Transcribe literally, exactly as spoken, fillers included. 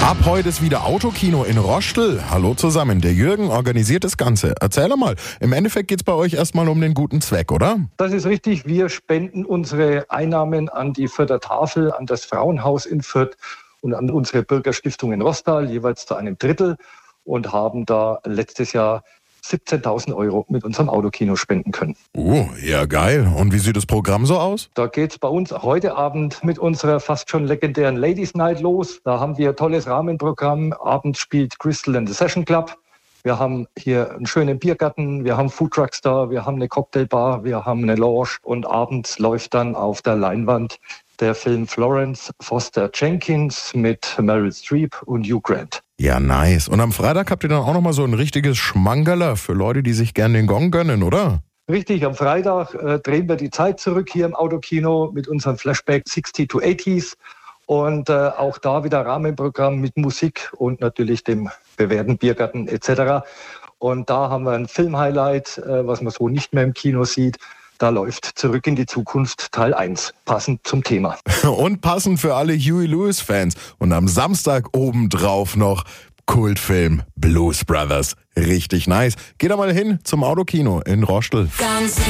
Ab heute ist wieder Autokino in Rostel. Hallo zusammen, der Jürgen organisiert das Ganze. Erzähl mal, im Endeffekt geht es bei euch erstmal um den guten Zweck, oder? Das ist richtig, wir spenden unsere Einnahmen an die Fürther Tafel, an das Frauenhaus in Fürth und an unsere Bürgerstiftung in Rostal, jeweils zu einem Drittel, und haben da letztes Jahr siebzehntausend Euro mit unserem Autokino spenden können. Oh, ja geil. Und wie sieht das Programm so aus? Da geht's bei uns heute Abend mit unserer fast schon legendären Ladies Night los. Da haben wir ein tolles Rahmenprogramm. Abends spielt Crystal and the Session Club. Wir haben hier einen schönen Biergarten, wir haben Foodtrucks da, wir haben eine Cocktailbar, wir haben eine Lounge, und abends läuft dann auf der Leinwand der Film Florence Foster Jenkins mit Meryl Streep und Hugh Grant. Ja, nice. Und am Freitag habt ihr dann auch nochmal so ein richtiges Schmankerler für Leute, die sich gern den Gong gönnen, oder? Richtig, am Freitag äh, drehen wir die Zeit zurück hier im Autokino mit unserem Flashback sixty to eighties. Und äh, auch da wieder Rahmenprogramm mit Musik und natürlich dem bewährten Biergarten et cetera. Und da haben wir ein Filmhighlight, äh, was man so nicht mehr im Kino sieht. Da läuft Zurück in die Zukunft Teil eins, passend zum Thema. Und passend für alle Huey Lewis-Fans. Und am Samstag obendrauf noch Kultfilm Blues Brothers. Richtig nice. Geht da mal hin zum Autokino in Rostel. Ganz